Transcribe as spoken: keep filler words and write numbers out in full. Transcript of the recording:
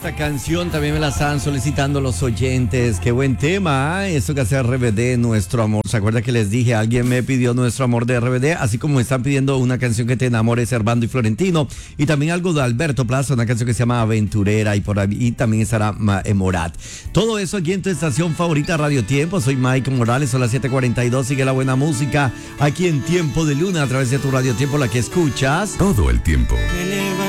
Esta canción también me la están solicitando los oyentes. Qué buen tema, ¿eh? Eso que hace R B D, Nuestro Amor. ¿Se acuerda que les dije? Alguien me pidió Nuestro Amor de R B D, así como me están pidiendo una canción que te enamore, Servando y Florentino. Y también algo de Alberto Plaza, una canción que se llama Aventurera. Y por ahí y también estará eh, Morat. Todo eso aquí en tu estación favorita, Radio Tiempo. Soy Mike Morales, son las siete cuarenta y dos. Sigue la buena música aquí en Tiempo de Luna a través de tu Radio Tiempo, la que escuchas todo el tiempo.